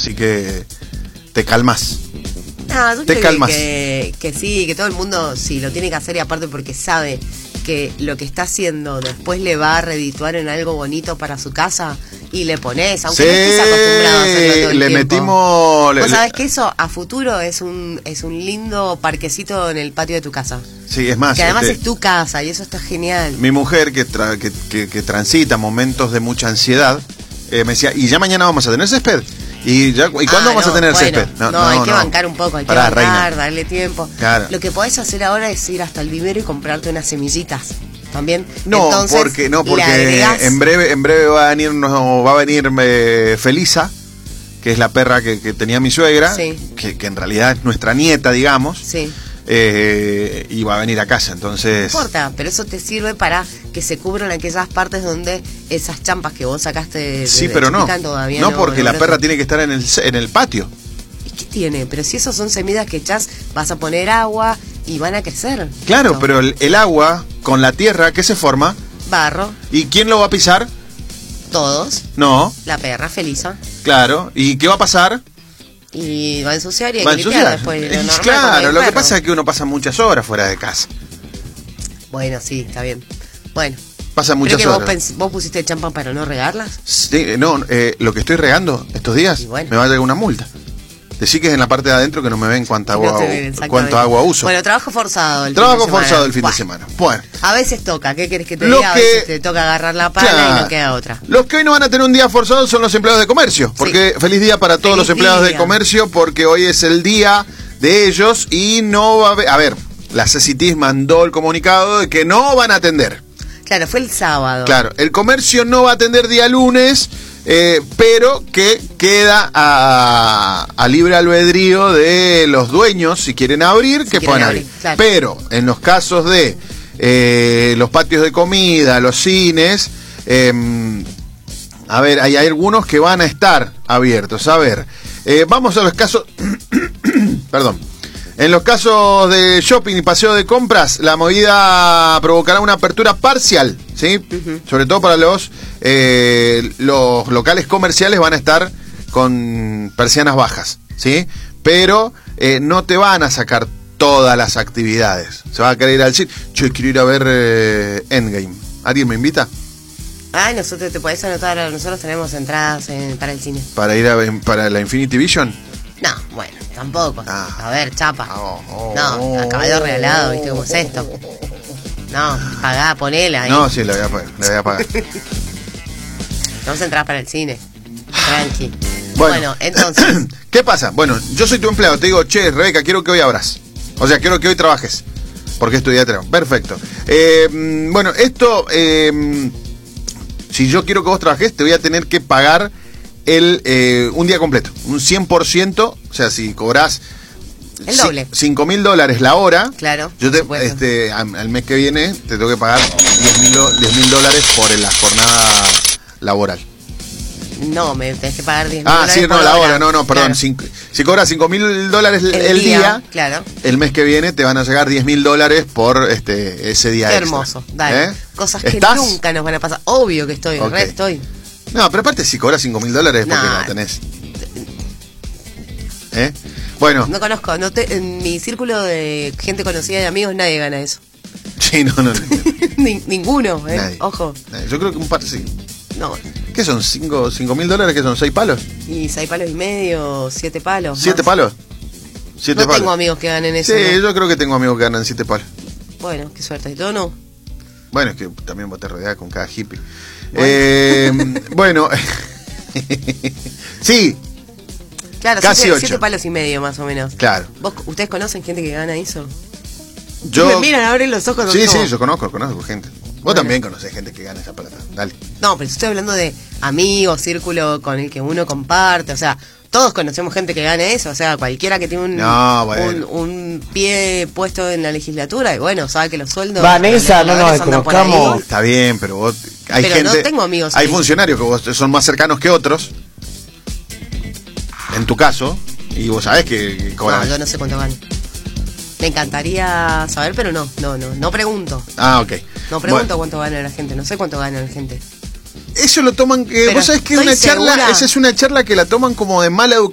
Así que te calmas. No, yo Te creo calmas. que sí, que todo el mundo sí lo tiene que hacer, y aparte porque sabe que lo que está haciendo después le va a redituar en algo bonito para su casa, y le pones, aunque no estés acostumbrado a hacerlo todo el le tiempo. metimos... Vos sabés que eso a futuro es un lindo parquecito en el patio de tu casa. Sí, es más... Que además es tu casa y eso está genial. Mi mujer, que transita momentos de mucha ansiedad, me decía, ¿y ya mañana vamos a tener césped? ¿Y cuándo vamos a tener césped? No, hay que bancar un poco, hay que Pará, bancar, reina. darle tiempo. Claro. Lo que podés hacer ahora es ir hasta el vivero y comprarte unas semillitas. También. No, entonces, porque le agregás... en breve va a venir Felisa, que es la perra que tenía mi suegra, Sí. que en realidad es nuestra nieta, digamos. Sí. Y va a venir a casa, entonces... No importa, pero eso te sirve para que se cubran aquellas partes donde esas champas que vos sacaste Sí, de pero no. chiquita todavía No, porque la brotan. perra tiene que estar en el patio. ¿Y qué tiene? Pero si esos son semillas que echás, vas a poner agua y van a crecer. Claro, Listo. pero el agua con la tierra, ¿qué se forma? Barro, ¿Y quién lo va a pisar? todos, No, la perra Felisa, claro. ¿Y qué va a pasar? y va a ensuciar y hay Va a que limpiar ensuciar. después. Lo normal, Claro, como el lo que perro. pasa es que uno pasa muchas horas fuera de casa. Bueno, sí, está bien. Bueno, Pasa muchas pero que horas. vos pusiste el champán para no regarlas. Sí, no, lo que estoy regando estos días Y bueno. me va a llegar una multa. Decí que es en la parte de adentro que no me ven cuánta No agua, te ven, exactamente. cuánto agua uso. Bueno, trabajo forzado Trabajo forzado el fin de semana. Bueno, A veces toca, ¿qué querés que te Lo diga? A que- veces te toca agarrar la pala claro, y no queda otra. los que hoy no van a tener un día forzado son los empleados de comercio. Porque feliz día para todos Feliz los empleados de día. comercio, porque hoy es el día de ellos y no va a haber... A ver, la CCTIS mandó el comunicado de que no van a atender. Claro, fue el sábado. Claro, el comercio no va a atender día lunes, pero que queda a libre albedrío de los dueños, si quieren abrir, que quieren puedan abrir, abrir. claro. Pero en los casos de los patios de comida, los cines, a ver, hay algunos que van a estar abiertos. A ver, vamos a los casos... Perdón. En los casos de shopping y paseo de compras, la movida provocará una apertura parcial, ¿sí? Sobre todo para los locales comerciales van a estar con persianas bajas, ¿sí? Pero no te van a sacar todas las actividades. Se va a querer ir al cine. Yo quiero ir a ver Endgame. ¿Alguien me invita? Ay, nosotros te podés anotar, nosotros tenemos entradas para el cine. ¿Para ir para la Infinity Vision? No, bueno, tampoco. Ah. A ver, chapa. Oh. No, acabado regalado, ¿viste cómo es esto? No, pagá, ponela ahí. No, sí, la voy a pagar. Vamos a entrar para el cine. Tranqui. Bueno. Bueno, entonces, ¿Qué pasa? Bueno, yo soy tu empleado, te digo, che, Rebeca, quiero que hoy abras. O sea, quiero que hoy trabajes. Porque es tu día de trabajo. Perfecto. Bueno, esto, si yo quiero que vos trabajes, te voy a tener que pagar un día completo. Un 100%, o sea, si cobrás el doble. $5.000 la hora, Claro, yo por supuesto. al mes que viene te tengo que pagar $10.000 por la jornada laboral. No, me tenés que pagar 10.000 Ah, sí, no, por la hora, no, perdón. Claro. Si cobras $5.000 el día, Claro. el mes que viene te van a llegar $10.000 por ese día Qué extra. hermoso, dale. ¿Eh? Cosas que ¿Estás? nunca nos van a pasar. Obvio que estoy, Ok. re estoy. No, pero aparte si cobras $5.000 es porque No. la tenés. Bueno, No conozco, en mi círculo de gente conocida y amigos nadie gana eso. sí, no. Ninguno, Nadie. Ojo. Yo creo que un par sí. No. ¿Qué son? ¿$5.000? ¿Qué son? ¿6 palos? Y 6 palos y medio, 7 palos. ¿7 más. palos? 7 No palos. tengo amigos que ganen eso. Sí, ¿no? yo creo que tengo amigos que ganan 7 palos. Bueno, qué suerte. Y todo no. Bueno, es que también vos te rodeás con cada hippie. Bueno. Bueno, sí, Claro, Casi 7 8. palos y medio más o menos. claro. ¿Ustedes conocen gente que gana eso? Yo, Me miran, abren los ojos. sí, como- sí, yo conozco gente. Vos Bueno. también conocés gente que gana esa plata. Dale. No, pero estoy hablando de amigos, círculo con el que uno comparte. O sea, todos conocemos gente que gane eso. O sea, cualquiera que tiene No, bueno. un pie puesto en la legislatura. Y bueno, sabe que los sueldos. Vanessa, los no nos legisladores andan por ahí. desconozcamos. Está bien, pero vos... Hay Pero gente, no tengo amigos hay ahí. funcionarios que vos son más cercanos que otros. En tu caso. Y vos sabés que cobran. No, yo no sé cuánto gano. Me encantaría saber, pero no pregunto. Ah, ok. No pregunto Bueno, cuánto gana la gente. No sé cuánto gana la gente. eso lo toman... Pero vos sabés que estoy una charla... segura. Esa es una charla que la toman como de mala